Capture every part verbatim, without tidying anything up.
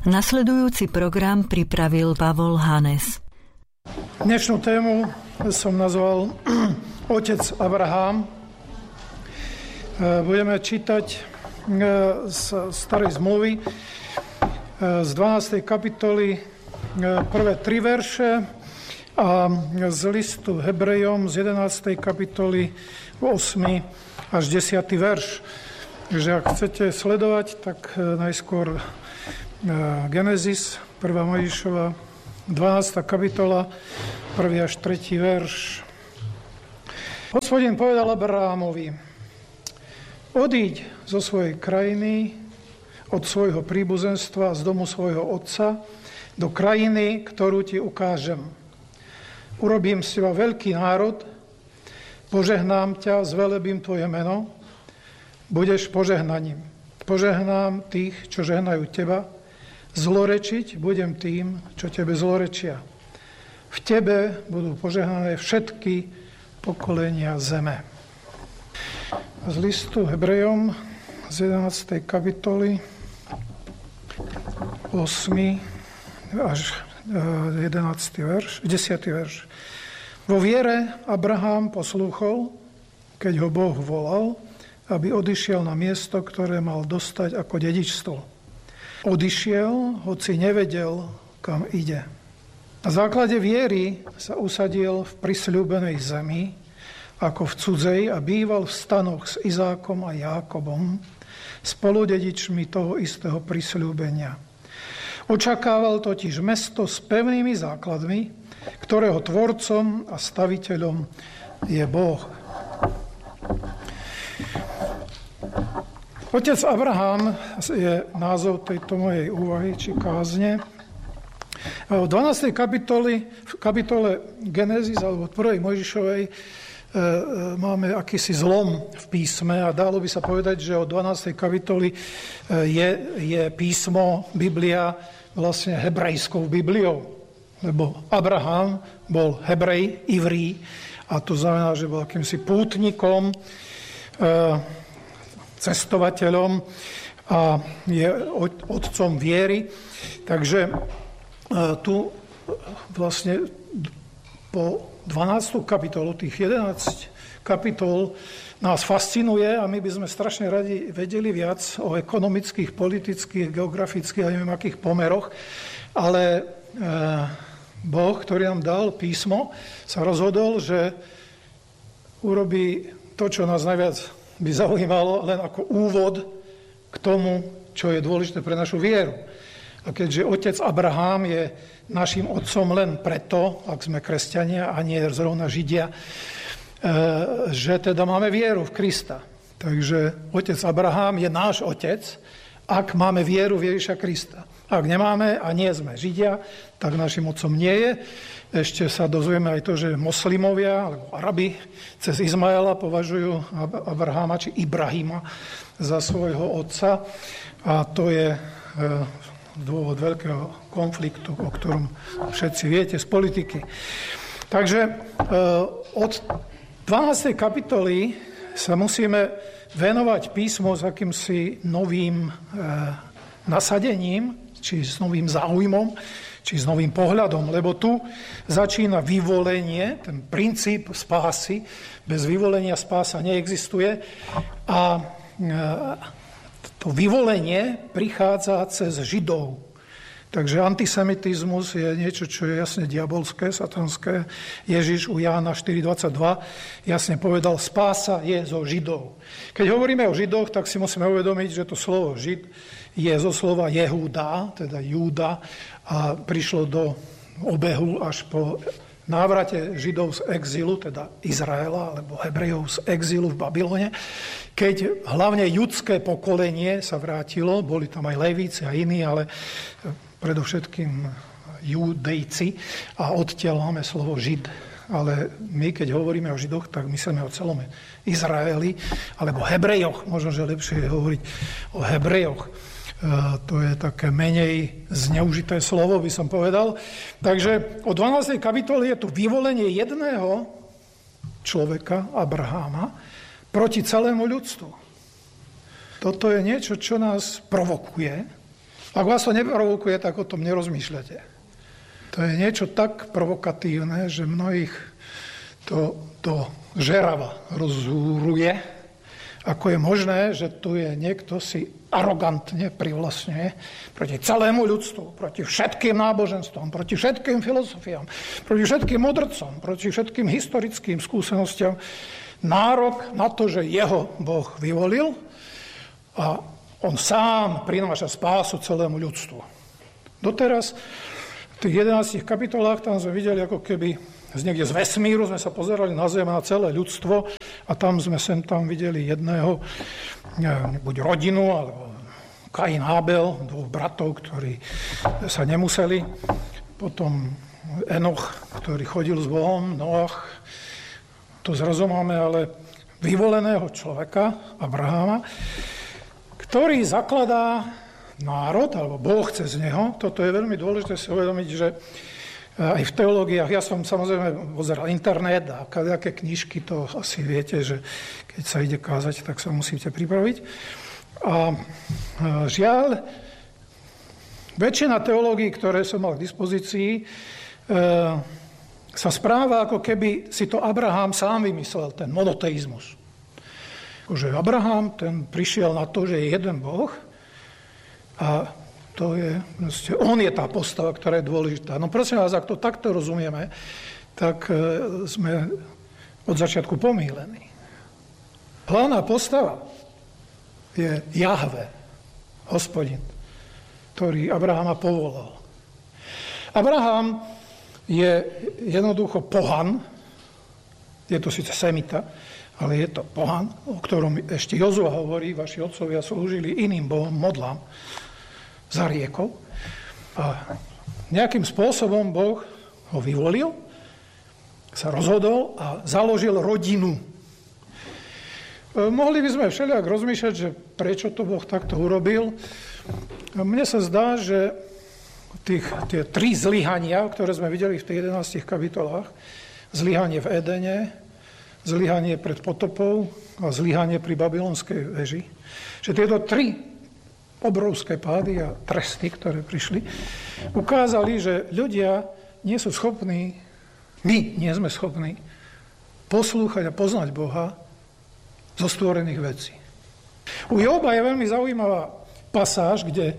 Nasledujúci program pripravil Pavol Hanes. Dnešnú tému som nazval Otec Abraham. Budeme čítať z Starej zmluvy z dvanástej kapitoly prvé tri verše a z listu Hebrejom z jedenástej kapitoly ôsmy až desiaty verš. Takže ak chcete sledovať, tak najskôr Genesis, prvá Mojžišova, dvanásta kapitola, prvý až tretí verš. Hospodin povedal Abrahamovi: odíď zo svojej krajiny, od svojho príbuzenstva, z domu svojho otca, do krajiny, ktorú ti ukážem. Urobím z teba veľký národ, požehnám ťa, zvelebím tvoje meno, budeš požehnaním. Požehnám tých, čo žehnajú teba, zlorečiť budem tým, čo tebe zlorečia. V tebe budú požehnané všetky pokolenia zeme. Z listu Hebrejom z jedenástej kapitoly ôsmy až jedenásty verš, desiaty verš. Vo viere Abraham poslúchol, keď ho Boh volal, aby odišiel na miesto, ktoré mal dostať ako dedičstvo. Odišiel, hoci nevedel, kam ide. Na základe viery sa usadil v prisľúbenej zemi, ako v cudzej, a býval v stanoch s Izákom a Jákobom, spoludedičmi toho istého prisľúbenia. Očakával totiž mesto s pevnými základmi, ktorého tvorcom a staviteľom je Boh. Otec Abraham je názov tejto mojej úvahy či kázne. V dvanástej kapitole, v kapitole Genesis alebo prvej Mojžišovej máme akýsi zlom v písme a dalo by sa povedať, že od dvanástej kapitoly je, je písmo, Biblia vlastne hebrejskou Bibliou. Lebo Abraham bol hebrej, ivrí, a to znamená, že bol akýmsi pútnikom, cestovateľom a je otcom viery. Takže tu vlastne po dvanástu kapitolu, tých jedenásť kapitol nás fascinuje a my by sme strašne radi vedeli viac o ekonomických, politických, geografických a neviem akých pomeroch, ale Boh, ktorý nám dal písmo, sa rozhodol, že urobí to, čo nás najviac by zaujímalo, len ako úvod k tomu, čo je dôležité pre našu vieru. A keďže otec Abraham je našim otcom len preto, ak sme kresťania a nie zrovna Židia, že teda máme vieru v Krista. Takže otec Abraham je náš otec, ak máme vieru v Ježiša Krista. Ak nemáme a nie sme Židia, tak našim otcom nie je. Ešte sa dozvieme aj to, že moslimovia alebo Arabi cez Izmaela považujú Abrahama či Ibrahima za svojho otca. A to je dôvod veľkého konfliktu, o ktorom všetci viete z politiky. Takže od dvanástej kapitoly sa musíme venovať písmu s akýmsi novým nasadením, či s novým záujmom, či s novým pohľadom, lebo tu začína vyvolenie, ten princíp spásy. Bez vyvolenia spása neexistuje a to vyvolenie prichádza cez Židov. Takže antisemitizmus je niečo, čo je jasne diabolské, satanské. Ježiš u Jána štyri dvadsaťdva jasne povedal, spása je zo Židov. Keď hovoríme o Židoch, tak si musíme uvedomiť, že to slovo Žid je zo slova Jehúda, teda Júda, a prišlo do obehu až po návrate Židov z exilu, teda Izraela, alebo Hebrejov z exilu v Babylone, keď hlavne judské pokolenie sa vrátilo, boli tam aj Levíci a iní, ale predovšetkým Judejci, a odtiaľ máme slovo Žid. Ale my, keď hovoríme o Židoch, tak myslíme o celom Izraeli, alebo Hebrejoch, možno, že lepšie je hovoriť o Hebrejoch. To je také menej zneužité slovo, by som povedal. Takže od dvanástej kapitoly je tu vyvolenie jedného človeka, Abraháma, proti celému ľudstvu. Toto je niečo, čo nás provokuje, Ak vás to neprovokuje, tak o tom nerozmýšľate. To je niečo tak provokatívne, že mnohých to do žerava rozúruje, ako je možné, že tu je niekto si arogantne privlastňuje proti celému ľudstvu, proti všetkým náboženstvom, proti všetkým filozofiám, proti všetkým mudrcom, proti všetkým historickým skúsenostiam nárok na to, že jeho Boh vyvolil a on sám prináša spásu celému ľudstvu. Doteraz v tých jedenástich kapitolách tam sme videli, ako keby z niekde z vesmíru sme sa pozerali na zem, na celé ľudstvo a tam sme sem tam videli jedného, buď rodinu, alebo Kain Abel, dvoch bratov, ktorí sa nemuseli. Potom Enoch, ktorý chodil s Bohom, Noach, to zrazu máme ale vyvoleného človeka, Abraháma, ktorý zakladá národ, alebo Boh cez neho. Toto je veľmi dôležité si uvedomiť, že aj v teológiách, ja som samozrejme pozeral internet a kadejaké knižky, to asi viete, že keď sa ide kázať, tak sa musíte pripraviť. A žiaľ, väčšina teológií, ktoré som mal k dispozícii, sa správa, ako keby si to Abraham sám vymyslel, ten monoteizmus. Že Abraham, ten prišiel na to, že je jeden Boh a to je, proste, on je tá postava, ktorá je dôležitá. No prosím vás, ak to takto rozumieme, tak sme od začiatku pomýlení. Hlavná postava je Jahve, Hospodin, ktorý Abrahama povolal. Abraham je jednoducho pohan, je to síce semita, ale je to pohan, o ktorom ešte Jozua hovorí, vaši otcovia slúžili iným bohom, modlám, za riekou. A nejakým spôsobom Boh ho vyvolil, sa rozhodol a založil rodinu. Mohli by sme všelijak rozmýšľať, že prečo to Boh takto urobil. Mne sa zdá, že tých, tie tri zlyhania, ktoré sme videli v tých jedenástich kapitolách, zlyhanie v Edene, zlyhanie pred potopou a zlyhanie pri babylonskej veži, že tieto tri obrovské pády a tresty, ktoré prišli, ukázali, že ľudia nie sú schopní, my nie sme schopní poslúchať a poznať Boha zo stvorených vecí. U Joba je veľmi zaujímavá pasáž, kde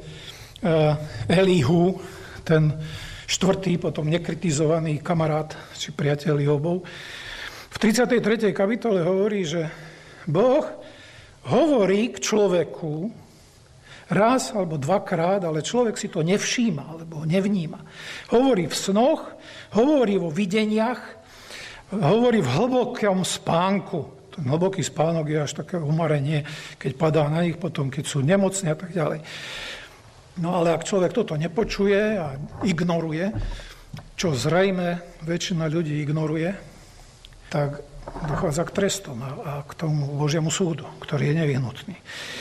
Elihu, ten štvrtý, potom nekritizovaný kamarát či priateľ Jobov, v tridsiatej tretej kapitole hovorí, že Boh hovorí k človeku raz alebo dvakrát, ale človek si to nevšíma alebo nevníma. Hovorí v snoch, hovorí vo videniach, hovorí v hlbokom spánku. Ten hlboký spánok je až také umarenie, keď padá na nich, potom keď sú nemocní a tak ďalej. No ale ak človek toto nepočuje a ignoruje, čo zrejme väčšina ľudí ignoruje, tak dochádza k trestom a k tomu Božiemu súdu, ktorý je nevyhnutný.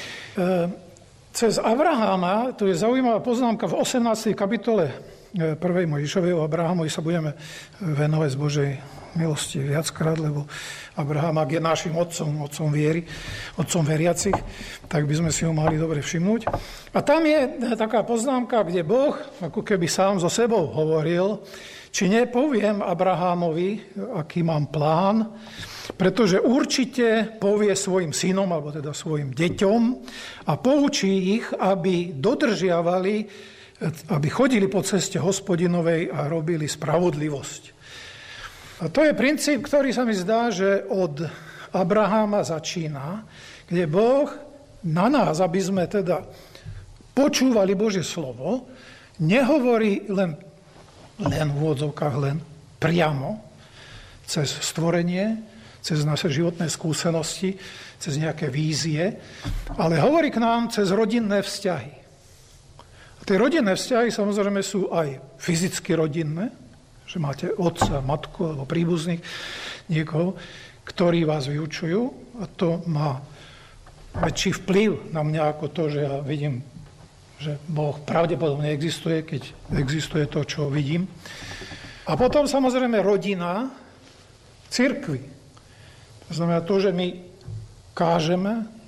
Cez Abraháma, tu je zaujímavá poznámka v osemnástej kapitole prvej Mojžišovej o Abrahamovi sa budeme venovať z Božej milosti viackrát, lebo Abraham, ak je našim otcom, otcom viery, otcom veriacich, tak by sme si ho mali dobre všimnúť. A tam je taká poznámka, kde Boh, ako keby sám so sebou hovoril, či nepoviem Abrahamovi, aký mám plán, pretože určite povie svojim synom, alebo teda svojim deťom a poučí ich, aby dodržiavali, aby chodili po ceste Hospodinovej a robili spravodlivosť. A to je princíp, ktorý sa mi zdá, že od Abraháma začína, kde Boh na nás, aby sme teda počúvali Božie slovo, nehovorí len, len v úvodzovkách, len priamo cez stvorenie, cez naše životné skúsenosti, cez nejaké vízie, ale hovorí k nám cez rodinné vzťahy. A tie rodinné vzťahy samozrejme sú aj fyzicky rodinné, že máte otca, matku alebo príbuzných, niekoho, ktorí vás vyučujú a to má väčší vplyv na mňa ako to, že ja vidím, že Boh pravdepodobne existuje, keď existuje to, čo vidím. A potom samozrejme rodina cirkvi. To znamená to, že my kážeme,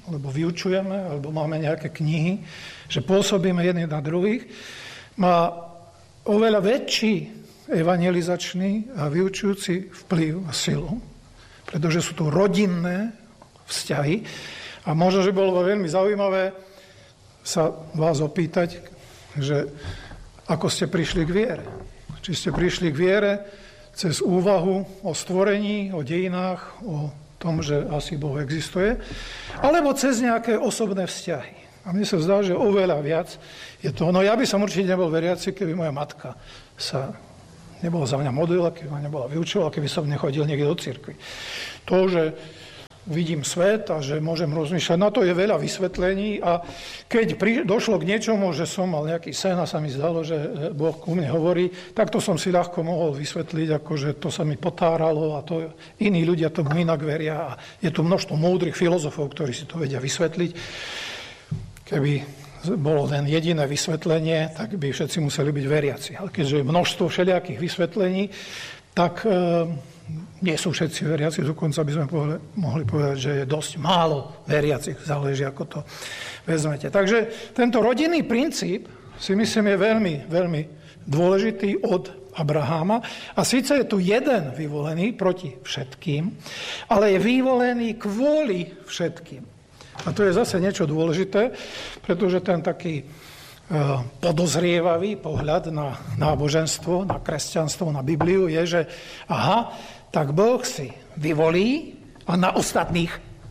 alebo vyučujeme, alebo máme nejaké knihy, že pôsobíme jedni na druhých, má oveľa väčší evangelizačný a vyučujúci vplyv a silu, pretože sú to rodinné vzťahy a možno, že bolo veľmi zaujímavé sa vás opýtať, že ako ste prišli k viere. Či ste prišli k viere cez úvahu o stvorení, o dejinách, o tom, že asi Boh existuje, alebo cez nejaké osobné vzťahy. A mne sa zdá, že oveľa viac je to. No ja by som určite nebol veriaci, keby moja matka sa nebola za mňa modlila, keby ma nebola vyučovala, keby som nechodil niekde do cirkvi. To, že vidím svet a že môžem rozmýšľať, na to je veľa vysvetlení a keď pri, došlo k niečomu, že som mal nejaký sen a sa mi zdalo, že Boh ku mne hovorí, tak to som si ľahko mohol vysvetliť, akože to sa mi potáralo a to iní ľudia tomu inak veria a je tu množstvo múdrych filozofov, ktorí si to vedia vysvetliť. Keby bolo len jediné vysvetlenie, tak by všetci museli byť veriaci. Ale keďže je množstvo všelijakých vysvetlení, tak e, nie sú všetci veriaci, dokonca by sme povedali, mohli povedať, že je dosť málo veriacich, záleží, ako to vezmete. Takže tento rodinný princíp si myslím je veľmi, veľmi dôležitý od Abraháma. A síce je tu jeden vyvolený proti všetkým, ale je vyvolený kvôli všetkým. A to je zase niečo dôležité, pretože ten taký podozrievavý pohľad na náboženstvo, na kresťanstvo, na Bibliu je, že aha, tak Boh si vyvolí a na ostatných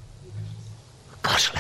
kašle.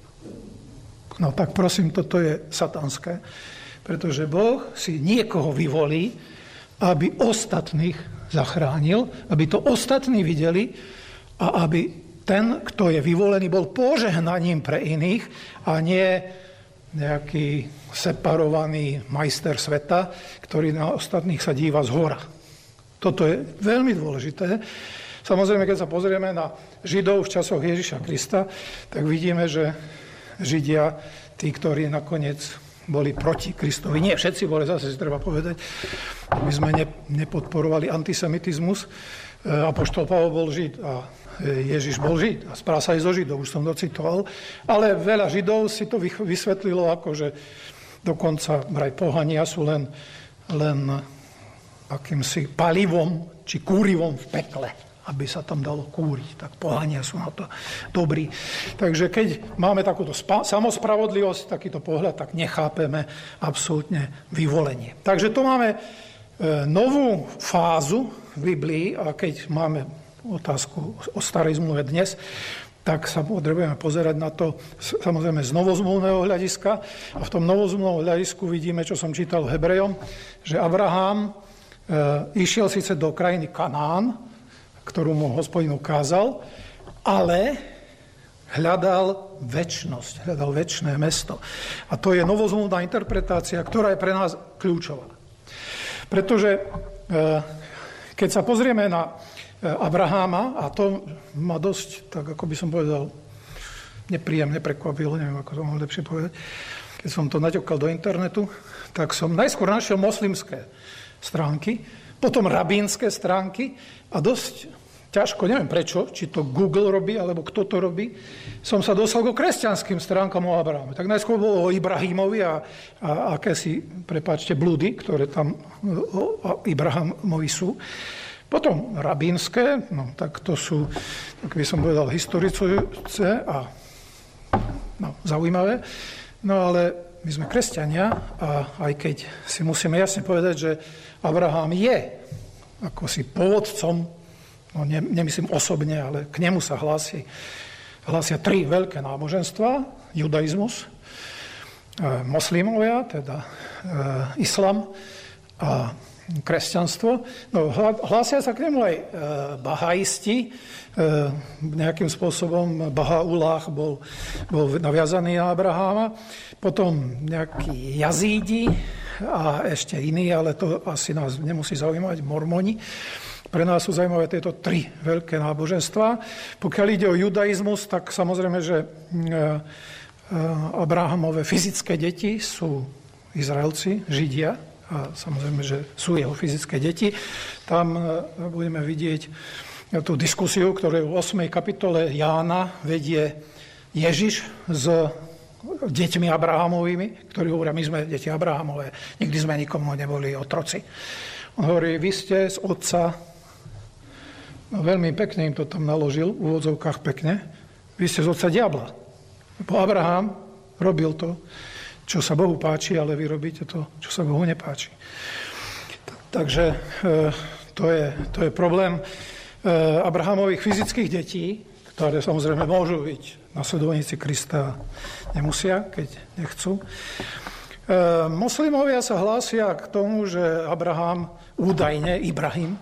No tak prosím, toto je satanské, pretože Boh si niekoho vyvolí, aby ostatných zachránil, aby to ostatní videli a aby ten, kto je vyvolený, bol požehnaním pre iných a nie nejaký separovaný majster sveta, ktorý na ostatných sa díva zhora. Toto je veľmi dôležité. Samozrejme, keď sa pozrieme na Židov v časoch Ježiša Krista, tak vidíme, že Židia, tí, ktorí nakoniec boli proti Kristovi, nie všetci boli, zase si treba povedať, my sme nepodporovali antisemitizmus. Apoštol Pavol bol Žid a Ježiš bol Žid a správa sa aj zo Židov, už som docitoval. Ale veľa Židov si to vysvetlilo ako, že dokonca vraj pohania sú len, len akýmsi palivom či kúrivom v pekle, aby sa tam dalo kúriť. Tak pohania sú na to dobrí. Takže keď máme takúto spa- samospravodlivosť, takýto pohľad, tak nechápeme absolútne vyvolenie. Takže tu máme e, novú fázu v Biblii a keď máme otázku o starej zmluve dnes, tak sa potrebujeme pozerať na to samozrejme z novozmluvného hľadiska. A v tom novozmluvnom hľadisku vidíme, čo som čítal v Hebrejom, že Abraham e, išiel síce do krajiny Kanán, ktorú mu Hospodin ukázal, ale hľadal večnosť, hľadal večné mesto. A to je novozmluvná interpretácia, ktorá je pre nás kľúčová. Pretože e, keď sa pozrieme na Abraháma, a to ma dosť, tak ako by som povedal, nepríjemne prekvapilo, neviem, ako to mohol lepšie povedať. Keď som to naťukal do internetu, tak som najskôr našiel moslimské stránky, potom rabínske stránky a dosť ťažko, neviem prečo, či to Google robí, alebo kto to robí, som sa dostal k kresťanským stránkam o Abraháme. Tak najskôr bolo o Ibrahimovi a, a akési, prepáčte, blúdy, ktoré tam o Ibrahamovi sú. Potom rabínske, no tak to sú, tak by som povedal, historicujúce a no, zaujímavé. No ale my sme kresťania a aj keď si musíme jasne povedať, že Abraham je ako si pôvodcom, no ne, nemyslím osobne, ale k nemu sa hlási, hlásia tri veľké náboženstva, judaizmus, e, moslimovia, teda e, islam a kresťanstvo. No, hlásia sa k nemu aj e, bahaisti. E, nejakým spôsobom Bahá'uláh bol, bol naviazaný na Abraháma. Potom nejakí jazídi a ešte iní, ale to asi nás nemusí zaujímať, mormoni. Pre nás sú zaujímavé tieto tri veľké náboženstva. Pokiaľ ide o judaizmus, tak samozrejme, že e, e, Abrahamové fyzické deti sú Izraelci, Židia, a samozrejme, že sú jeho fyzické deti. Tam budeme vidieť tú diskusiu, ktorú v ôsmej kapitole Jána vedie Ježiš s deťmi Abrahamovými, ktorí hovoria, my sme deti Abrahamové, nikdy sme nikomu neboli otroci. On hovorí, vy ste z otca, no veľmi pekne im to tam naložil, v úvodzovkách pekne, vy ste z otca diabla. Lebo Abraham robil to, čo sa Bohu páči, ale vy robíte to, čo sa Bohu nepáči. Takže to je, to je problém Abrahamových fyzických detí, ktoré samozrejme môžu byť nasledovníci Krista, nemusia, keď nechcú. Moslimovia sa hlásia k tomu, že Abraham, údajne Ibrahim,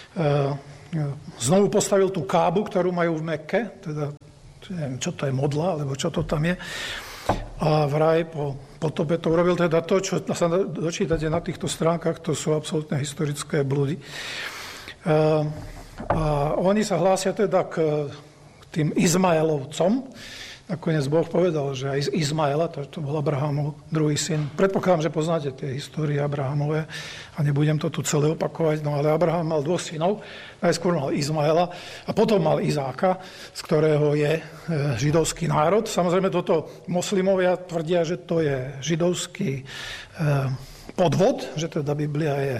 znovu postavil tú Kábu, ktorú majú v Mekke, teda neviem, čo to je modla, alebo čo to tam je. A vraj po potope to urobil teda to, čo sa dočítate na týchto stránkach, to sú absolútne historické blúdy. A oni sa hlásia teda k tým Izmaelovcom. Nakoniec Boh povedal, že aj z Izmaela, to, to bol Abrahamov druhý syn. Predpokladám, že poznáte tie histórie Abrahamové a nebudem to tu celé opakovať, no ale Abraham mal dvoch synov. Najskôr mal Izmaela a potom mal Izáka, z ktorého je židovský národ. Samozrejme, toto moslimovia tvrdia, že to je židovský podvod, že teda Biblia je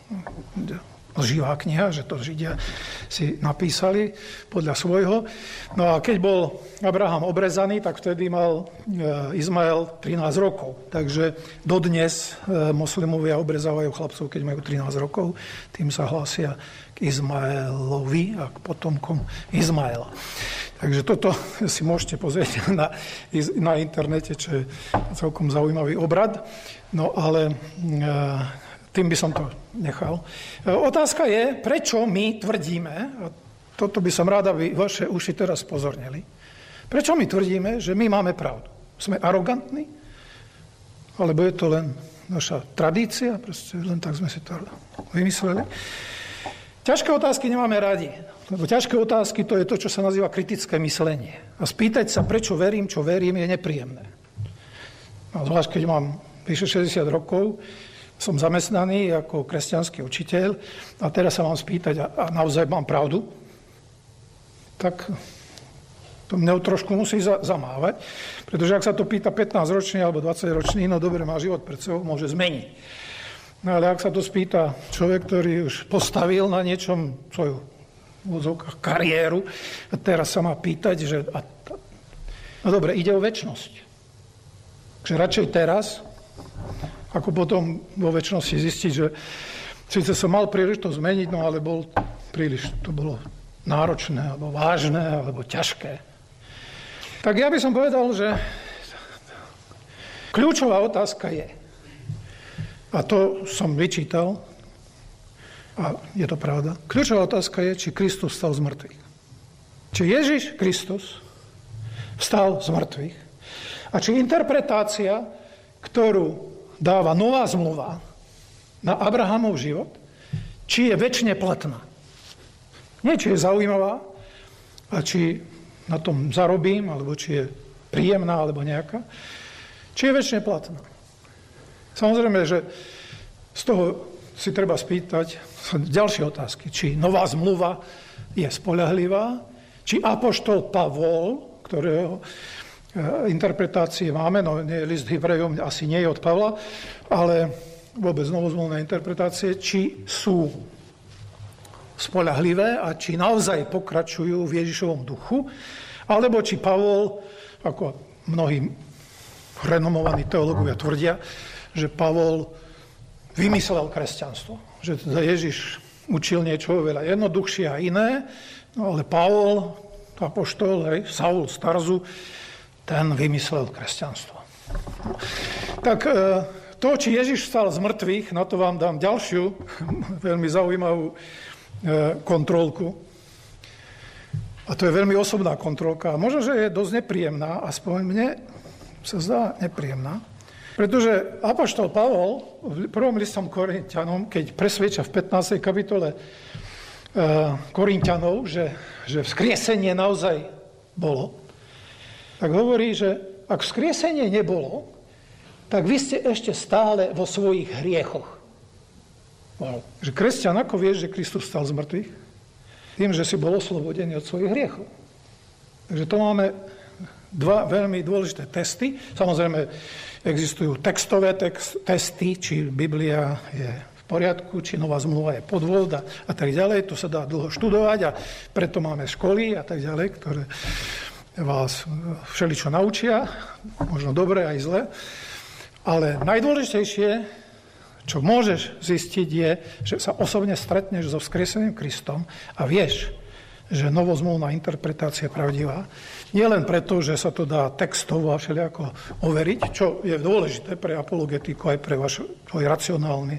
lživá kniha, že to Židia si napísali podľa svojho. No a keď bol Abraham obrezaný, tak vtedy mal Izmael trinásť rokov. Takže dodnes moslimovia obrezávajú chlapcov, keď majú trinásť rokov. Tým sa hlásia k Izmaelovi a k potomkom Izmaela. Takže toto si môžete pozrieť na, na internete, čo je celkom zaujímavý obrad. No ale tým by som to nechal. Otázka je, prečo my tvrdíme, a toto by som rád, aby vaše uši teraz pozornili, prečo my tvrdíme, že my máme pravdu? Sme arogantní? Alebo je to len naša tradícia? Proste len tak sme si to vymysleli. Ťažké otázky nemáme radi. Lebo ťažké otázky to je to, čo sa nazýva kritické myslenie. A spýtať sa, prečo verím, čo verím, je nepríjemné. A zvlášť, keď mám vyše šesťdesiat rokov, som zamestnaný ako kresťanský učiteľ a teraz sa mám spýtať, a, a naozaj mám pravdu, tak to mňa trošku musí za, zamávať, pretože ak sa to pýta pätnásťročný alebo dvadsaťročný, no dobre, má život pred sebou, môže zmeniť. No ale ak sa to spýta človek, ktorý už postavil na niečom svoju v úvodzovkách kariéru a teraz sa má pýtať, že a, no dobre, ide o večnosť. Takže radšej teraz, ako potom vo večnosti zistiť, že síce som mal príliš to zmeniť, no ale bol príliš, to bolo náročné, alebo vážne, alebo ťažké. Tak ja by som povedal, že kľúčová otázka je, a to som vyčítal, a je to pravda, kľúčová otázka je, či Kristus vstal z mŕtvych. Či Ježiš Kristus vstal z mŕtvych. A či interpretácia, ktorú dáva nová zmluva na Abrahamov život, či je večne platná. Nie, či je zaujímavá, a či na tom zarobím, alebo či je príjemná, alebo nejaká, či je večne platná. Samozrejme, že z toho si treba spýtať ďalšie otázky. Či nová zmluva je spoľahlivá, či apoštol Pavol, ktorého interpretácie máme, no list Hebrejom asi nie je od Pavla, ale vôbec novozmluvné interpretácie, či sú spoľahlivé a či naozaj pokračujú v Ježišovom duchu, alebo či Pavol, ako mnohí renomovaní teológovia tvrdia, že Pavol vymyslel kresťanstvo. Že teda Ježiš učil niečo veľa jednoduchšie a iné, no ale Pavol, apoštol, hej, Saul z Tarzu, ten vymyslel kresťanstvo. Tak to, či Ježiš vstal z mŕtvych, na to vám dám ďalšiu veľmi zaujímavú kontrolku. A to je veľmi osobná kontrolka. Možno, že je dosť nepríjemná, aspoň mne sa zdá nepríjemná. Pretože apoštol Pavol v prvom listom Korinťanom, keď presvedča v pätnástej kapitole Korinťanov, že, že vzkriesenie naozaj bolo, tak hovorí, že ak vzkriesenie nebolo, tak vy ste ešte stále vo svojich hriechoch. Wow. Že kresťan, ako vieš, že Kristus vstal z mŕtvych? Tým, že si bol oslobodený od svojich hriechov. Takže to máme dva veľmi dôležité testy. Samozrejme, existujú textové text, testy, či Biblia je v poriadku, či nová zmluva je podvod a, a tak ďalej. To sa dá dlho študovať a preto máme školy a tak ďalej, ktoré vás všeličo naučia, možno dobre aj zle. Ale najdôležitejšie, čo môžeš zistiť, je, že sa osobne stretneš so vzkrieseným Kristom a vieš, že novozmluvná interpretácia je pravdivá. Nie len preto, že sa to dá textovo a všelijako overiť, čo je dôležité pre apologetiku aj pre váš tvoj racionálny,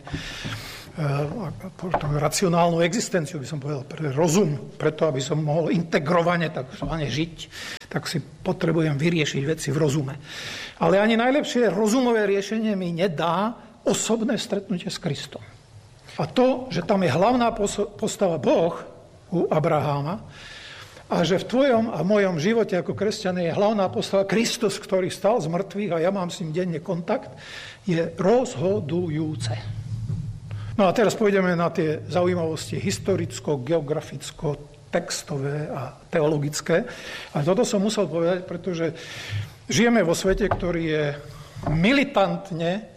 uh, racionálnu existenciu, by som povedal, pre rozum, preto, aby som mohol integrovane takzvané žiť, tak si potrebujem vyriešiť veci v rozume. Ale ani najlepšie rozumové riešenie mi nedá osobné stretnutie s Kristom. A to, že tam je hlavná postava Boh u Abraháma a že v tvojom a mojom živote ako kresťané je hlavná postava Kristus, ktorý stal z mŕtvych a ja mám s ním denne kontakt, je rozhodujúce. No a teraz pôjdeme na tie zaujímavosti historicko, geograficko, textové a teologické. A toto som musel povedať, pretože žijeme vo svete, ktorý je militantne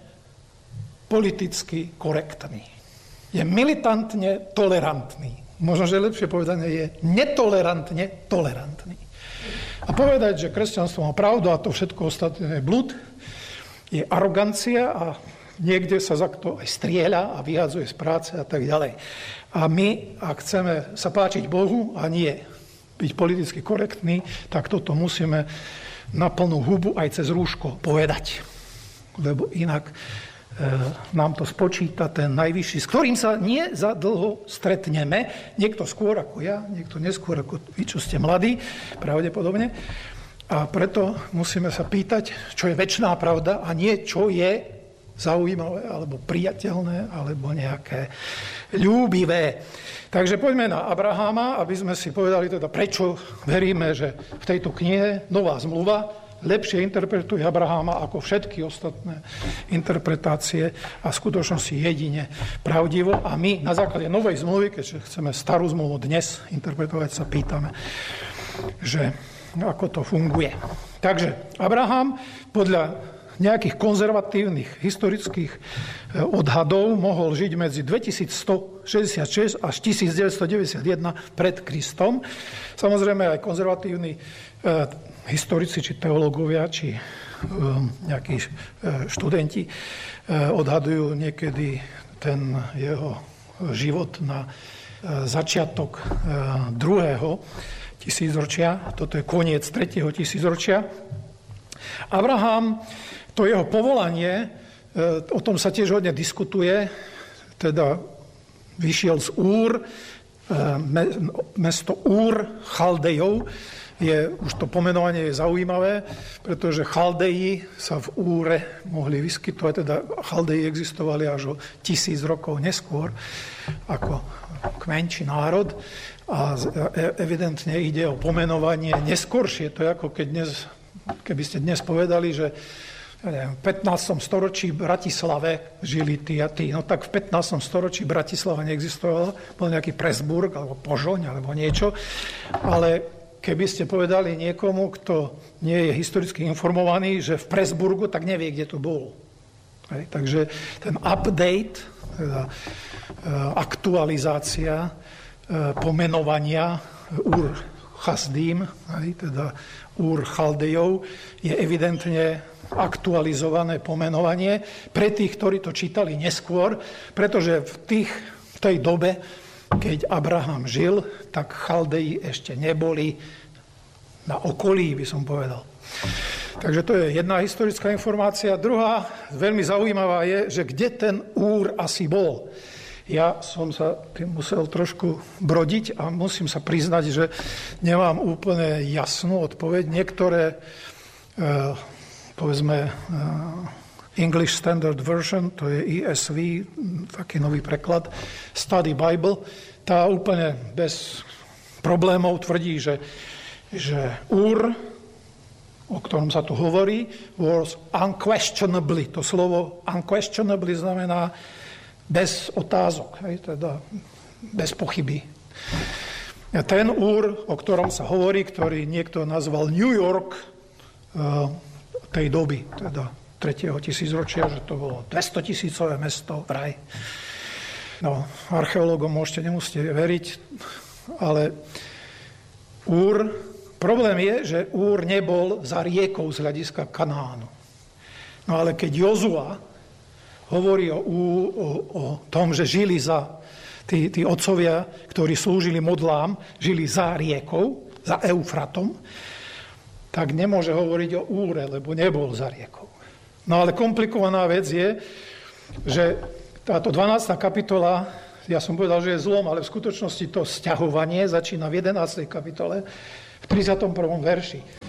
politicky korektný. Je militantne tolerantný. Možno, že lepšie povedané je netolerantne tolerantný. A povedať, že kresťanstvo má pravdu a to všetko ostatné je blud, je arogancia a niekde sa za to aj strieľa a vyhadzuje z práce a tak ďalej. A my, ak chceme sa páčiť Bohu a nie byť politicky korektní, tak toto musíme na plnú hubu aj cez rúško povedať. Lebo inak nám to spočíta ten najvyšší, s ktorým sa nie za dlho stretneme. Niekto skôr ako ja, niekto neskôr ako vy, čo ste mladí, pravdepodobne. A preto musíme sa pýtať, čo je večná pravda a nie, čo je zaujímavé, alebo priateľné, alebo nejaké ľúbivé. Takže poďme na Abraháma, aby sme si povedali teda, prečo veríme, že v tejto knihe Nová zmluva lepšie interpretuje Abraháma ako všetky ostatné interpretácie a v skutočnosti jedine pravdivo. A my na základe novej zmluvy, keďže chceme starú zmluvu dnes interpretovať, sa pýtame, že ako to funguje. Takže Abraham podľa nejakých konzervatívnych historických odhadov mohol žiť medzi dvetisícstošesťdesiatšesť až tisícdeväťstodeväťdesiatjeden pred Kristom. Samozrejme aj konzervatívni historici, či teológovia, či nejakí študenti odhadujú niekedy ten jeho život na začiatok druhého tisícročia. Toto je koniec tretieho tisícročia. Abraham, to jeho povolanie, o tom sa tiež hodne diskutuje, teda vyšiel z Úr, mesto Úr Chaldejov. Je, už to pomenovanie je zaujímavé, pretože Chaldeji sa v Úre mohli vyskytovať, teda Chaldeji existovali až o tisíc rokov neskôr ako kmeň či národ a evidentne ide o pomenovanie neskoršie. To je ako keď dnes, keby ste dnes povedali, že v pätnástom storočí v Bratislave žili tí a tí. No tak v pätnástom storočí Bratislava neexistovala, bol nejaký Presburg alebo Požoň alebo niečo, ale keby ste povedali niekomu, kto nie je historicky informovaný, že v Presburgu, tak nevie, kde to bol. Hej. Takže ten update, teda aktualizácia pomenovania Úr Chasdím, teda Úr Chaldejov, je evidentne aktualizované pomenovanie pre tých, ktorí to čítali neskôr, pretože v, tých, v tej dobe, keď Abraham žil, tak Chaldeji ešte neboli na okolí, by som povedal. Takže to je jedna historická informácia. Druhá, veľmi zaujímavá je, že kde ten Úr asi bol. Ja som sa tým musel trošku brodiť a musím sa priznať, že nemám úplne jasnú odpoveď. Niektoré, povedzme, English Standard Version, to je E S V, taký nový preklad, Study Bible, tá úplne bez problémov tvrdí, že, že Úr, o ktorom sa tu hovorí, was unquestionably. To slovo unquestionably znamená bez otázok, hej, teda bez pochyby. A ten Úr, o ktorom sa hovorí, ktorý niekto nazval New York, tej doby, teda tretieho tisícročia, že to bolo dvestotisícové mesto vraj. No, archeológom môžete, nemusíte veriť, ale Úr, problém je, že Úr nebol za riekou z hľadiska Kanánu. No ale keď Jozua hovorí o, o, o tom, že žili za, tí, tí otcovia, ktorí slúžili modlám, žili za riekou, za Eufratom, tak nemôže hovoriť o Úre, lebo nebol za riekou. No ale komplikovaná vec je, že táto dvanásta kapitola, ja som povedal, že je zlom, ale v skutočnosti to sťahovanie začína v jedenástej kapitole, v tridsiatom prvom verši. E,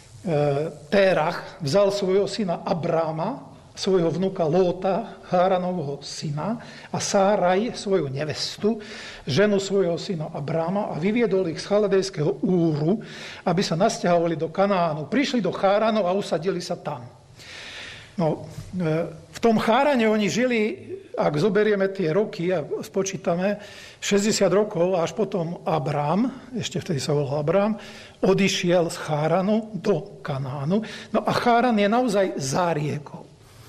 Térach vzal svojho syna Abráma, svojho vnuka Lóta, Háranovho syna, a Sáraj, svoju nevestu, ženu svojho syna Abráma, a vyviedol ich z chaladejského Úru, aby sa nasťahovali do Kanánu. Prišli do Cháranu a usadili sa tam. No, v tom Chárane oni žili, ak zoberieme tie roky a spočítame, šesťdesiat rokov, a až potom Abrám, ešte vtedy sa volal Abrám, odišiel z Cháranu do Kanánu. No a Cháran je naozaj za riekou.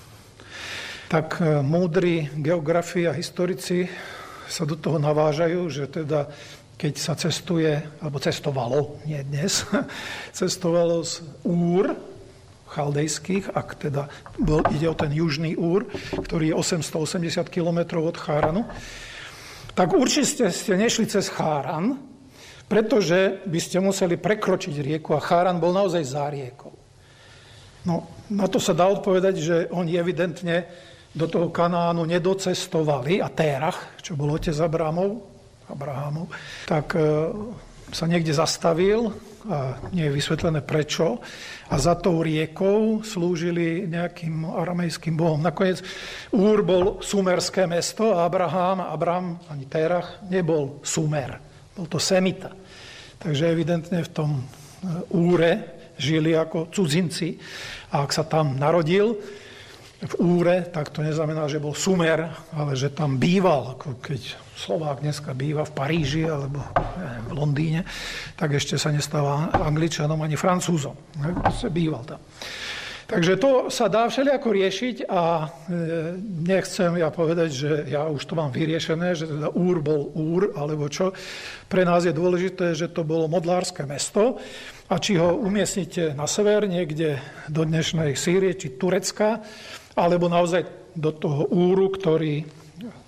Tak múdri geografi a historici sa do toho navážajú, že teda keď sa cestuje, alebo cestovalo, nie dnes, cestovalo z Úr, chaldejských, ak teda bol, ide o ten južný Úr, ktorý je osemstoosemdesiat kilometrov od Cháranu, tak určite ste nešli cez Cháran, pretože by ste museli prekročiť rieku a Cháran bol naozaj za riekou. No, na to sa dá odpovedať, že oni evidentne do toho Kanánu nedocestovali, a Térach, čo bol otec Abrámov, Abrahamov, tak e, sa niekde zastavil, a nie je vysvetlené prečo, a za tou riekou slúžili nejakým aramejským bohom. Nakoniec Úr bol sumerské mesto a Abraham, Abram, ani Térach nebol Sumer, bol to Semita. Takže evidentne v tom Úre žili ako cudzinci, a ak sa tam narodil v Úre, tak to neznamená, že bol Sumer, ale že tam býval, ako keď Slovák dneska býva v Paríži alebo neviem, v Londýne, tak ešte sa nestáva Angličanom ani Francúzom. Býval tam. Takže to sa dá všelijako riešiť, a nechcem ja povedať, že ja už to mám vyriešené, že teda Úr bol Úr, alebo čo. Pre nás je dôležité, že to bolo modlárske mesto, a či ho umiestnite na sever, niekde do dnešnej Sýrie či Turecka, alebo naozaj do toho Úru, ktorý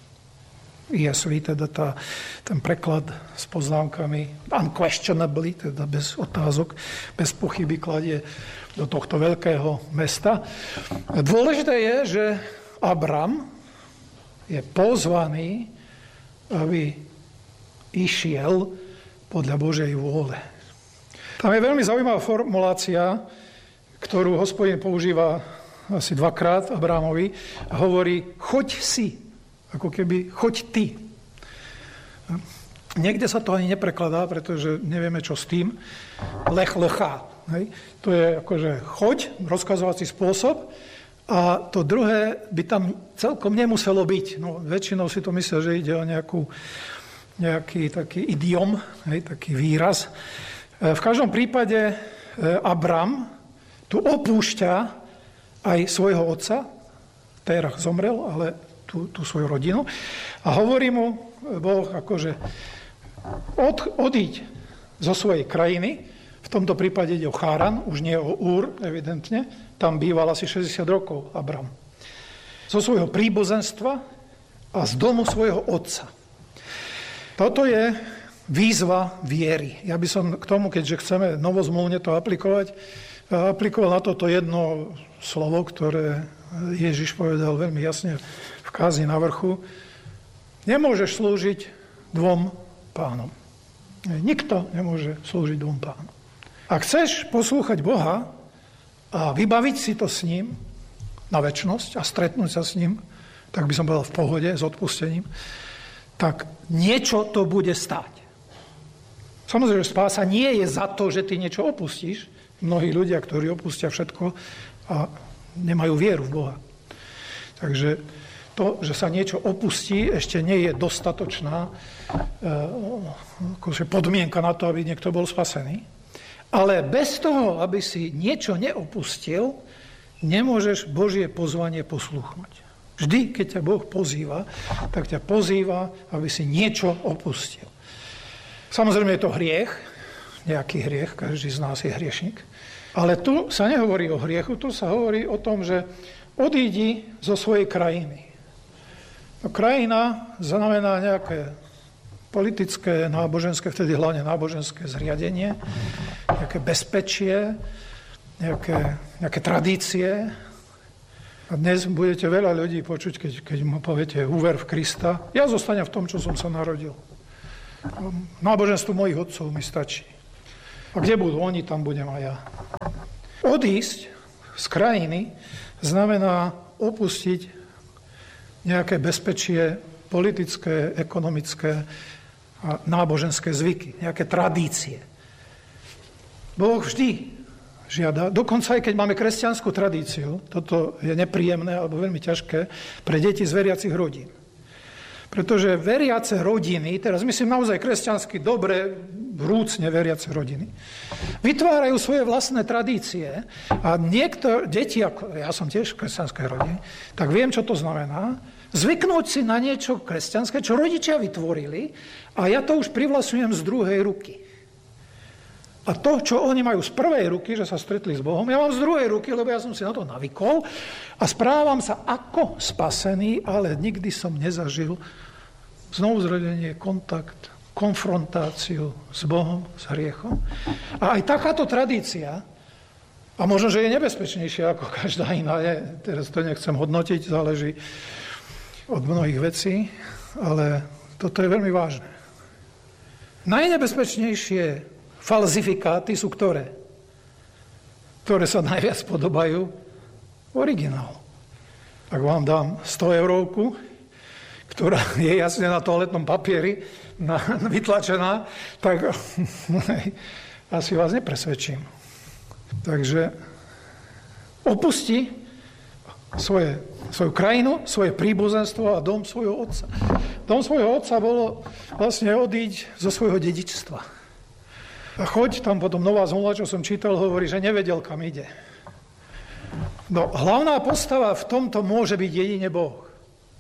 é es vé, teda tá, ten preklad s poznámkami unquestionably, teda bez otázok, bez pochyby kladie do tohto veľkého mesta. Dôležité je, že Abram je pozvaný, aby išiel podľa Božej vôle. Tam je veľmi zaujímavá formulácia, ktorú Hospodin používa asi dvakrát Abrámovi, a hovorí: choď si. Ako keby choď ty. Niekde sa to ani neprekladá, pretože nevieme, čo s tým. Lech lechá. Hej. To je akože choď, rozkazovací spôsob, a to druhé by tam celkom nemuselo byť. No, väčšinou si to myslia, že ide o nejakú, nejaký taký idiom, hej, taký výraz. V každom prípade Abram tu opúšťa aj svojho otca. Térach zomrel, ale Tú, tú svoju rodinu. A hovorí mu Boh, akože od, odíď zo svojej krajiny, v tomto prípade ide o Cháran, už nie o Úr, evidentne, tam býval asi šesťdesiat rokov Abram. Zo svojho príbuzenstva a z domu svojho otca. Toto je výzva viery. Ja by som k tomu, keďže chceme novozmluvne to aplikovať, aplikoval na toto jedno slovo, ktoré Ježiš povedal veľmi jasne v kázni na vrchu: nemôžeš slúžiť dvom pánom. Nikto nemôže slúžiť dvom pánom. Ak chceš poslúchať Boha a vybaviť si to s ním na večnosť a stretnúť sa s ním, tak by som povedal v pohode, s odpustením, tak niečo to bude stáť. Samozrejme, spása nie je za to, že ty niečo opustíš. Mnohí ľudia, ktorí opustia všetko a nemajú vieru v Boha. Takže to, že sa niečo opustí, ešte nie je dostatočná e, podmienka na to, aby niekto bol spasený. Ale bez toho, aby si niečo neopustil, nemôžeš Božie pozvanie posluchnúť. Vždy, keď ťa Boh pozýva, tak ťa pozýva, aby si niečo opustil. Samozrejme je to hriech, nejaký hriech, každý z nás je hriešnik. Ale tu sa nehovorí o hriechu, tu sa hovorí o tom, že odídi zo svojej krajiny. No, krajina znamená nejaké politické, náboženské, vtedy hlavne náboženské zriadenie, nejaké bezpečie, nejaké, nejaké tradície. A dnes budete veľa ľudí počuť, keď, keď mu poviete uver v Krista. Ja zostanem v tom, čo som sa narodil. Náboženstvo mojich otcov mi stačí. A kde budú oni, tam budem aj ja. Odísť z krajiny znamená opustiť nejaké bezpečie politické, ekonomické a náboženské zvyky, nejaké tradície. Boh vždy žiada, dokonca aj keď máme kresťanskú tradíciu, toto je nepríjemné alebo veľmi ťažké pre deti z veriacich rodín. Pretože veriace rodiny, teraz myslím naozaj kresťansky, dobre, vrúcne veriace rodiny, vytvárajú svoje vlastné tradície a niektoré deti, ako ja som tiež v kresťanskej rodine, tak viem, čo to znamená, zvyknúť si na niečo kresťanské, čo rodičia vytvorili a ja to už privlastňujem z druhej ruky. A to, čo oni majú z prvej ruky, že sa stretli s Bohom, ja mám z druhej ruky, lebo ja som si na to navykol a správam sa ako spasený, ale nikdy som nezažil znovuzrodenie, kontakt, konfrontáciu s Bohom, s hriechom. A aj takáto tradícia, a možno, že je nebezpečnejšia ako každá iná, je, teraz to nechcem hodnotiť, záleží od mnohých vecí, ale toto je veľmi vážne. Najnebezpečnejšie falzifikáty sú ktoré? Ktoré sa najviac podobajú originálu. Ak vám dám sto eurovku, ktorá je jasne na toaletnom papieri na, vytlačená, tak asi vás nepresvedčím. Takže opusti svoje, svoju krajinu, svoje príbuzenstvo a dom svojho otca. Dom svojho otca bolo vlastne odísť zo svojho dedičstva. A choď, tam potom Nová zmluva, čo som čítal, hovorí, že nevedel, kam ide. No, hlavná postava v tomto môže byť jedine Boh.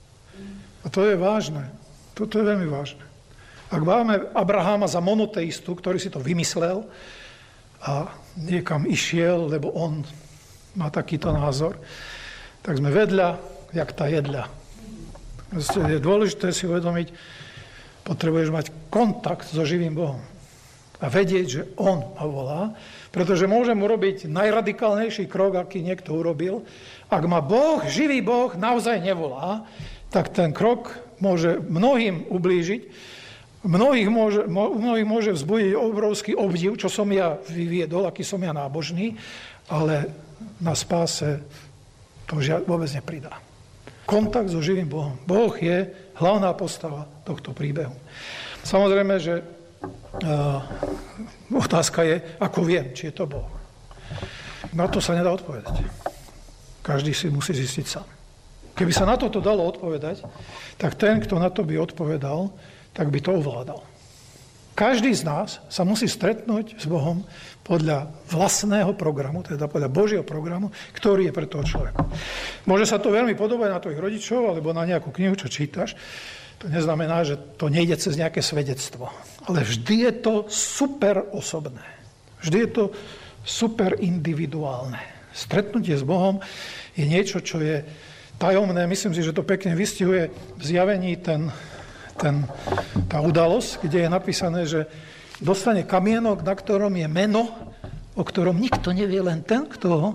A to je vážne. Toto je veľmi vážne. Ak máme Abraháma za monoteistu, ktorý si to vymyslel a niekam išiel, lebo on má takýto názor, tak sme vedľa, jak tá jedľa. Je dôležité si uvedomiť, potrebuješ mať kontakt so živým Bohom. A vedieť, že on ma volá, pretože môžem urobiť najradikálnejší krok, aký niekto urobil. Ak ma Boh, živý Boh, naozaj nevolá, tak ten krok môže mnohým ublížiť, mnohých môže, mnohých môže vzbudiť obrovský obdiv, čo som ja vyviedol, aký som ja nábožný, ale na spáse to vôbec nepridá. Kontakt so živým Bohom. Boh je hlavná postava tohto príbehu. Samozrejme, že uh, otázka je, ako viem, či je to Boh. Na to sa nedá odpovedať. Každý si musí zistiť sám. Keby sa na toto dalo odpovedať, tak ten, kto na to by odpovedal, tak by to ovládal. Každý z nás sa musí stretnúť s Bohom podľa vlastného programu, teda podľa Božieho programu, ktorý je pre toho človeka. Môže sa to veľmi podobať na tvojich rodičov alebo na nejakú knihu, čo čítaš. To neznamená, že to nejde cez nejaké svedectvo. Ale vždy je to super osobné. Vždy je to super individuálne. Stretnutie s Bohom je niečo, čo je tajomné. Myslím si, že to pekne vystihuje v zjavení ten... Ten, tá udalosť, kde je napísané, že dostane kamienok, na ktorom je meno, o ktorom nikto nevie, len ten, kto ho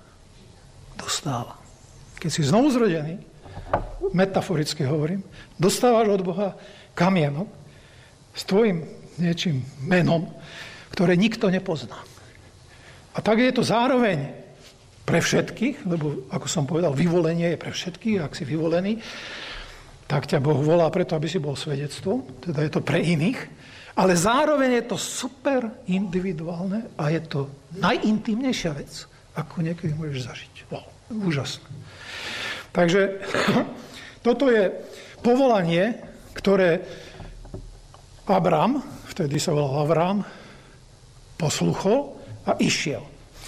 dostáva. Keď si znovu zrodený, metaforicky hovorím, dostávaš od Boha kamienok s tvojim niečím menom, ktoré nikto nepozná. A tak je to zároveň pre všetkých, lebo, ako som povedal, vyvolenie je pre všetkých, ak si vyvolený, tak ťa Boh volá preto, aby si bol svedectvom, teda je to pre iných, ale zároveň je to super individuálne a je to najintímnejšia vec, ako niekedy môžeš zažiť. Wow, úžasné. Takže toto je povolanie, ktoré Abram, vtedy sa volal Avram, posluchol a išiel.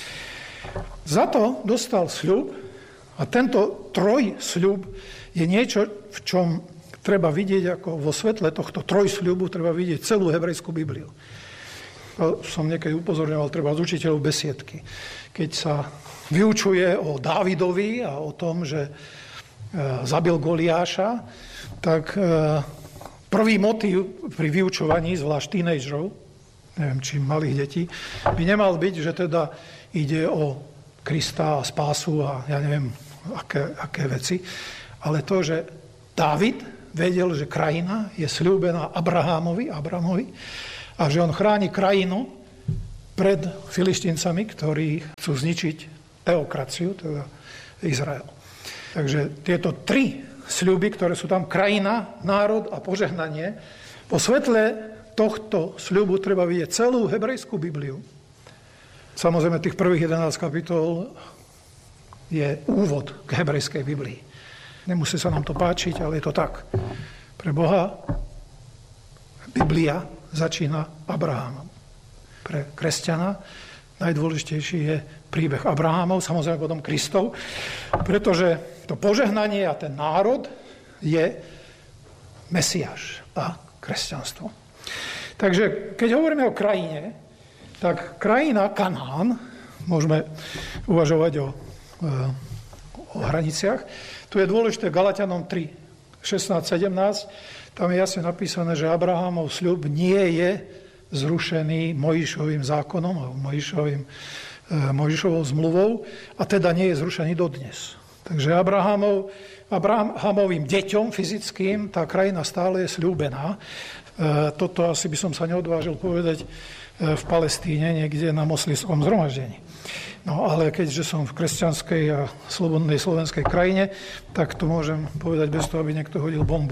Za to dostal sľub a tento trojsľub je niečo, v čom treba vidieť, ako vo svetle tohto trojsľubu treba vidieť celú hebrejskú Bibliu. To som niekedy upozorňoval, treba z učiteľov besiedky. Keď sa vyučuje o Dávidovi a o tom, že zabil Goliáša, tak prvý motív pri vyučovaní, zvlášť tínedžerov, neviem, či malých detí, by nemal byť, že teda ide o Krista a spásu a ja neviem, aké, aké veci, ale to, že Dávid vedel, že krajina je sľúbená Abrahámovi, Abrahamovi a že on chráni krajinu pred Filištíncami, ktorí chcú zničiť teokraciu, teda Izrael. Takže tieto tri sľuby, ktoré sú tam, krajina, národ a požehnanie, po svetle tohto sľubu treba vidieť celú hebrejskú Bibliu. Samozrejme, tých prvých jedenásť kapitol je úvod k hebrejskej Biblii. Nemusí sa nám to páčiť, ale je to tak. Pre Boha Biblia začína Abrahamom. Pre kresťana najdôležitejší je príbeh Abrahamov, samozrejme potom Kristov, pretože to požehnanie a ten národ je Mesiáš a kresťanstvo. Takže keď hovoríme o krajine, tak krajina Kanán, môžeme uvažovať o, o hraniciach, tu je dôležité Galatianom tri, šestnásť sedemnásť, tam je jasne napísané, že Abrahamov sľub nie je zrušený Mojžišovým zákonom a Mojžišovým, Mojžišovou zmluvou a teda nie je zrušený dodnes. Takže Abrahamov, Abrahamovým deťom fyzickým tá krajina stále je sľúbená. Toto asi by som sa neodvážil povedať v Palestíne, niekde na moslimskom zhromaždení. No ale keďže som v kresťanskej a slobodnej slovenskej krajine, tak to môžem povedať bez toho, aby niekto hodil bombu.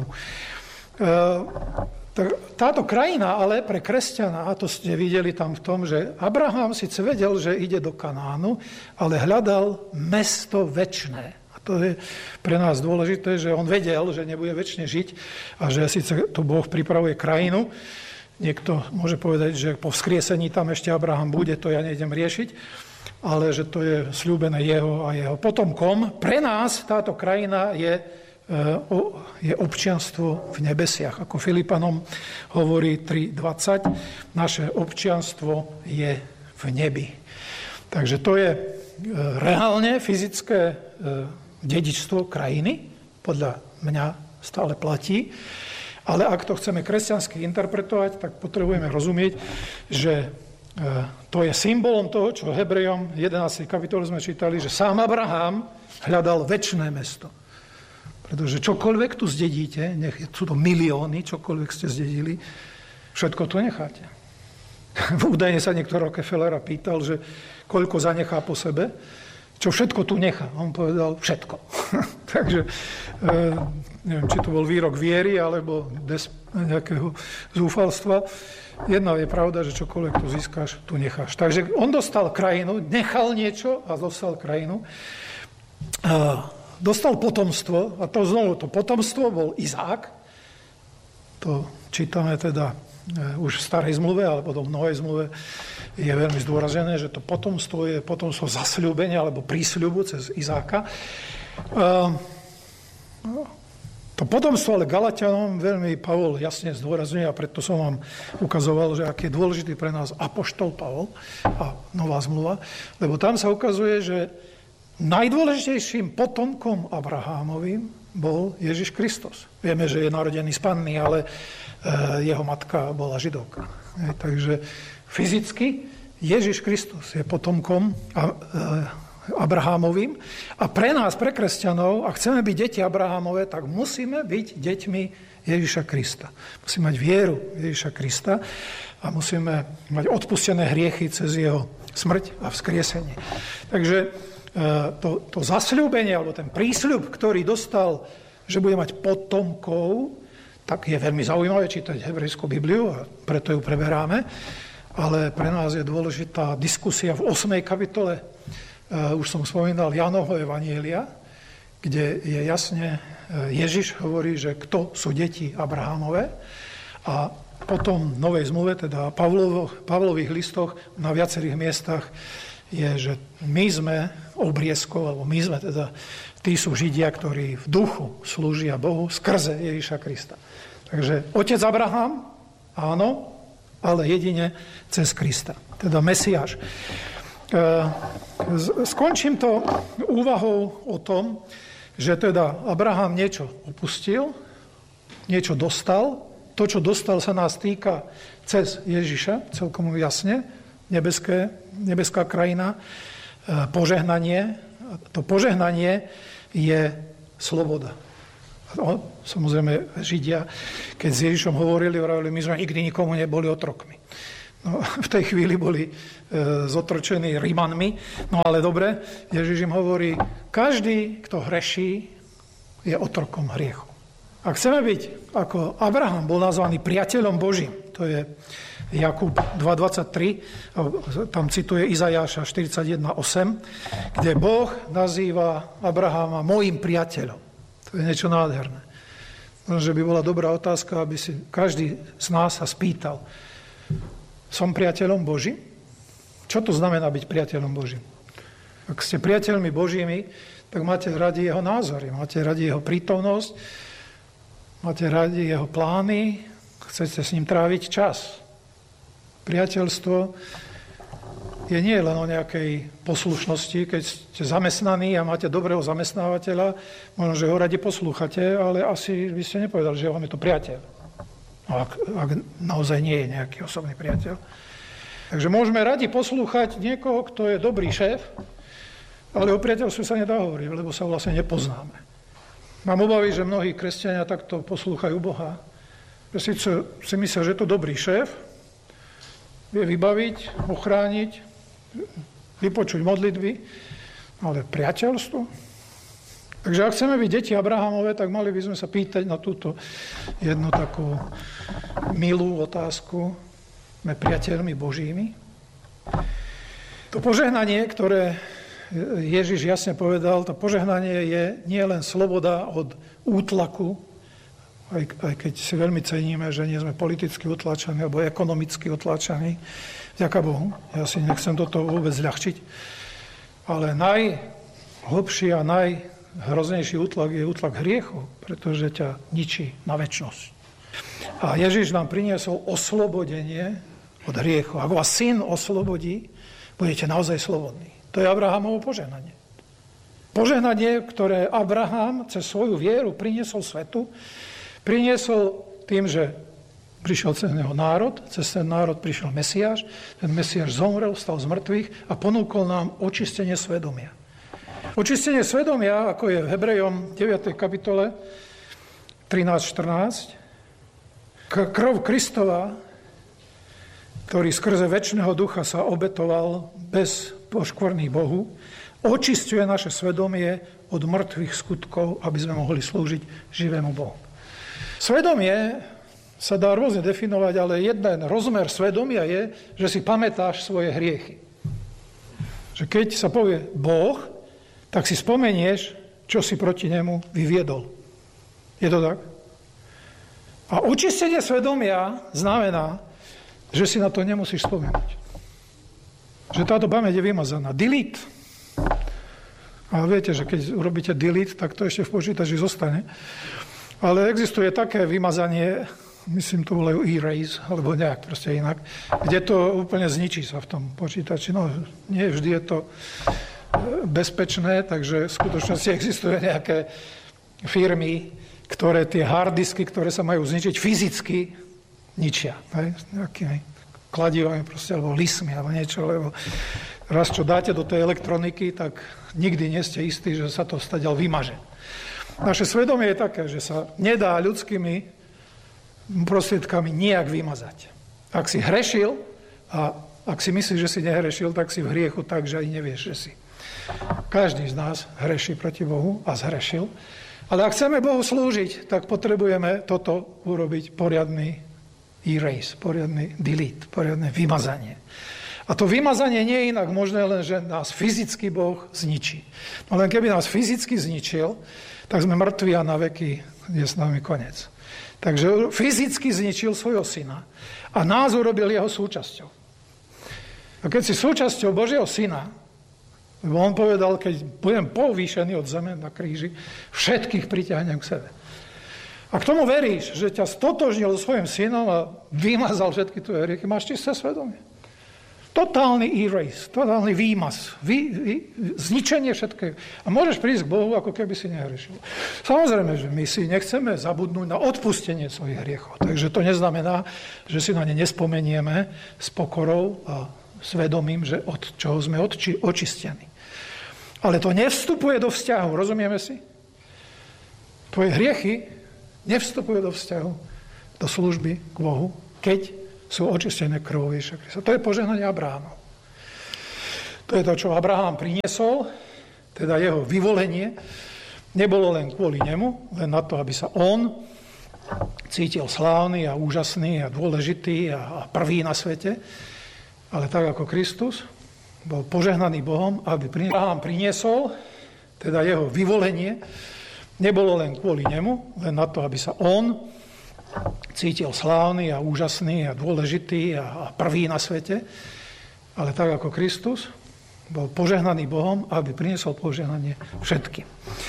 Táto krajina ale pre kresťana, a to ste videli tam v tom, že Abraham síce vedel, že ide do Kanánu, ale hľadal mesto večné. A to je pre nás dôležité, že on vedel, že nebude večne žiť a že síce tu Boh pripravuje krajinu. Niekto môže povedať, že po vzkriesení tam ešte Abraham bude, to ja nejdem riešiť, ale že to je sľúbené jeho a jeho potomkom. Pre nás táto krajina je, je občianstvo v nebesiach. Ako Filipanom hovorí tri dvadsať, naše občianstvo je v nebi. Takže to je reálne fyzické dedičstvo krajiny, podľa mňa stále platí. Ale ak to chceme kresťansky interpretovať, tak potrebujeme rozumieť, že to je symbolom toho, čo Hebrejom jedenástej kapitole sme čítali, že sám Abraham hľadal večné mesto. Pretože čokoľvek tu zdedíte, nech sú to milióny, čokoľvek ste zdedili, všetko tu necháte. Údajne sa niekto Rockefellera pýtal, že koľko zanechá po sebe, čo všetko tu nechá. On povedal všetko. Takže neviem, či to bol výrok viery alebo des, nejakého zúfalstva. Jedna je pravda, že čokoľvek tu získáš, tu necháš. Takže on dostal krajinu, nechal niečo a dostal krajinu. A dostal potomstvo a to znovu, to potomstvo bol Izák. To čítame teda už v starej zmluve, ale potom v novej zmluve je veľmi zdôraznené, že to potomstvo je potomstvo zasľúbenia alebo prísľubu cez Izáka. To potomstvo ale Galatianom veľmi Pavol jasne zdôrazňuje a preto som vám ukazoval, že aký je dôležitý pre nás apoštol Pavol a nová zmluva, lebo tam sa ukazuje, že najdôležitejším potomkom Abrahámovým bol Ježiš Kristus. Vieme, že je narodený z panny, ale jeho matka bola Židovka. Takže fyzicky Ježiš Kristus je potomkom Abrahámovým a pre nás, pre kresťanov, ak chceme byť deti Abrahámové, tak musíme byť deťmi Ježiša Krista. Musíme mať vieru Ježiša Krista a musíme mať odpustené hriechy cez jeho smrť a vzkriesenie. Takže to, to zasľúbenie, alebo ten prísľub, ktorý dostal, že bude mať potomkov, tak je veľmi zaujímavé čítať hebrejskú Bibliu a preto ju preberáme. Ale pre nás je dôležitá diskusia v ôsmej kapitole, uh, už som spomínal, Jánovho evanjelia, kde je jasne, uh, Ježiš hovorí, že kto sú deti Abrahámové. A potom v Novej zmluve, teda Pavlovo, Pavlových listoch na viacerých miestach je, že my sme obriezkov, alebo my sme teda, tí sú Židia, ktorí v duchu slúžia Bohu skrze Ježiša Krista. Takže otec Abraham, áno, ale jedine cez Krista, teda Mesiáš. Skončím to úvahou o tom, že teda Abraham niečo opustil, niečo dostal. To, čo dostal, sa nás týka cez Ježiša, celkom jasne, nebeské, nebeská krajina, požehnanie. To požehnanie je sloboda. No, samozrejme, Židia, keď s Ježišom hovorili, hovorili, my sme nikdy nikomu neboli otrokmi. No, v tej chvíli boli e, zotročení Rimanmi, no ale dobre, Ježiš im hovorí, každý, kto hreší, je otrokom hriechu. Ak chceme byť, ako Abraham bol nazvaný priateľom Božím, to je Jakub dva dvadsaťtri, tam cituje Izajáša štyridsaťjeden osem, kde Boh nazýva Abrahama mojím priateľom. To je niečo nádherné. Možno, že by bola dobrá otázka, aby si každý z nás sa spýtal, som priateľom Božím? Čo to znamená byť priateľom Božím? Ak ste priateľmi Božími, tak máte radi jeho názory, máte radi jeho prítomnosť, máte radi jeho plány, chcete s ním tráviť čas. Priateľstvo je nie len o nejakej poslušnosti, keď ste zamestnaní a máte dobrého zamestnávateľa, možno, že ho radi poslúchate, ale asi by ste nepovedali, že vám je to priateľ. No, ak, ak naozaj nie je nejaký osobný priateľ. Takže môžeme radi poslúchať niekoho, kto je dobrý šéf, ale o priateľstve sa nedá hovoriť, lebo sa vlastne nepoznáme. Mám obavy, že mnohí kresťania takto poslúchajú Boha. Že síce si myslia, že je to dobrý šéf, vie vybaviť, ochrániť, vypočuť modlitby, ale priateľstvo? Takže ak chceme byť deti Abrahamove, tak mali by sme sa pýtať na túto jednu takú milú otázku. Sme priateľmi Božími? To požehnanie, ktoré Ježiš jasne povedal, to požehnanie je nie len sloboda od útlaku, aj, aj keď si veľmi ceníme, že nie sme politicky utlačení alebo ekonomicky utlačení, vďaka Bohu. Ja si nechcem toto vôbec zľahčiť. Ale najhlbší a najhroznejší útlak je útlak hriechu, pretože ťa ničí na večnosť. A Ježiš nám priniesol oslobodenie od hriechu. Ak vás syn oslobodí, budete naozaj slobodní. To je Abrahamovo požehnanie. Požehnanie, ktoré Abraham cez svoju vieru priniesol svetu, priniesol tým, že prišiel cez neho národ, cez ten národ prišiel Mesiáš, ten Mesiáš zomrel, stal z mŕtvych a ponúkol nám očistenie svedomia. Očistenie svedomia, ako je v Hebrejom deviatej kapitole trinásť štrnásť, krv Kristova, ktorý skrze večného ducha sa obetoval bez poškvrný Bohu, očisťuje naše svedomie od mŕtvych skutkov, aby sme mohli slúžiť živému Bohu. Svedomie sa dá rôzne definovať, ale jeden rozmer svedomia je, že si pamätáš svoje hriechy. Že keď sa povie Boh, tak si spomenieš, čo si proti nemu vyviedol. Je to tak? A očistenie svedomia znamená, že si na to nemusíš spomenúť. Že táto pamäť je vymazaná. Delete. A viete, že keď urobíte delete, tak to ešte v počítači zostane. Ale existuje také vymazanie, myslím, to volajú erase, alebo nejak proste inak, kde to úplne zničí sa v tom počítači. No, nie vždy je to bezpečné, takže v skutočnosti existuje nejaké firmy, ktoré tie harddisky, ktoré sa majú zničiť fyzicky, ničia. Hej? Nejakými kladivami proste, alebo lismi, alebo niečo, lebo raz, čo dáte do tej elektroniky, tak nikdy nie ste istí, že sa to stadiaľ vymaže. Naše svedomie je také, že sa nedá ľudskými prostriedkami nijak vymazať. Ak si hrešil a ak si myslíš, že si nehrešil, tak si v hriechu tak, že aj nevieš, že si. Každý z nás hreší proti Bohu a zhrešil. Ale ak chceme Bohu slúžiť, tak potrebujeme toto urobiť poriadny erase, poriadny delete, poriadne vymazanie. A to vymazanie nie je inak možné, len že nás fyzicky Boh zničí. No len keby nás fyzicky zničil, tak sme mŕtvi a na veky je s nami koniec. Takže fyzicky zničil svojho syna a nás urobil jeho súčasťou. A keď si súčasťou Božieho syna, lebo on povedal, keď budem povýšený od zeme na kríži, všetkých priťahnem k sebe. A k tomu veríš, že ťa stotožnil so svojím synom a vymazal všetky tvoje hriechy, máš čisté svedomie. Totálny erase, totálny výmaz, vy, vy, zničenie všetkého. A môžeš prísť k Bohu, ako keby si nehrešil. Samozrejme, že my si nechceme zabudnúť na odpustenie svojich hriechov. Takže to neznamená, že si na ne nespomenieme s pokorou a svedomím, že od čoho sme odči, očistení. Ale to nevstupuje do vzťahu, rozumieme si? Tvoje hriechy nevstupujú do vzťahu, do služby k Bohu, keď sú očistené krvou Ježiša Krista. To je požehnanie Abrahamov. To je to, čo Abraham priniesol, teda jeho vyvolenie. Nebolo len kvôli nemu, len na to, aby sa on cítil slávny a úžasný a dôležitý a prvý na svete. Ale tak ako Kristus bol požehnaný Bohom, aby Abraham priniesol, teda jeho vyvolenie, nebolo len kvôli nemu, len na to, aby sa on cítil slávny a úžasný a dôležitý a prvý na svete. Ale tak ako Kristus bol požehnaný Bohom, aby priniesol požehnanie všetkým.